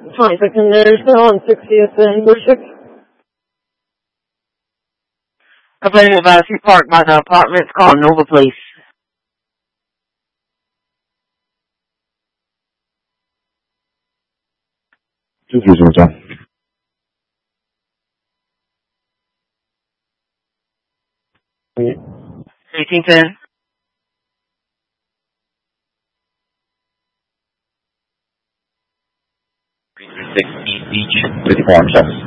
26 International on 60th and Bushwick. Complaining about a street park by the apartments called Nova Place. Just resume time. 1810. East Beach, 54 on chest.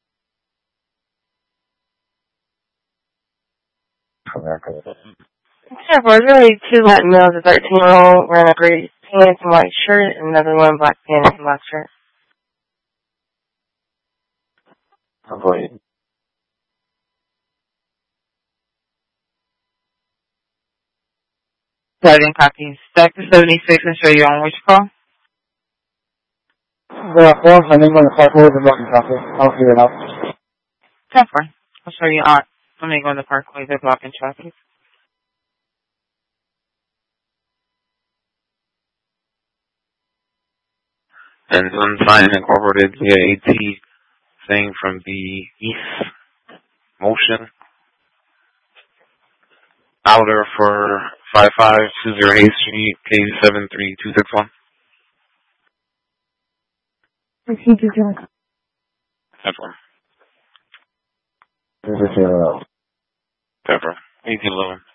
Yeah, there's really two Latin males, a 13-year-old wearing a gray pants and white shirt, and another one black pants and black shirt. Avoid. Starting copies. Sector 76 and show you on which call? My name on the Parkway is Martin Traffic. I'll figure it out. 10-4. I'll show you on. Let me go on the Parkway. They're blocking traffic. And unsigned incorporated via AT saying from the East Motion. Outer for 5520 Hayes Street, K73261. That's one. Pepper. 1811.